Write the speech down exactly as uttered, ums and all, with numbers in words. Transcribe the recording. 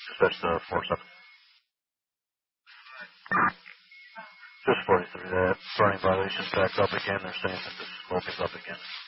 Dispatch the four seven. Just forty-three. That burning violation's back up again. They're saying that the smoke is up again.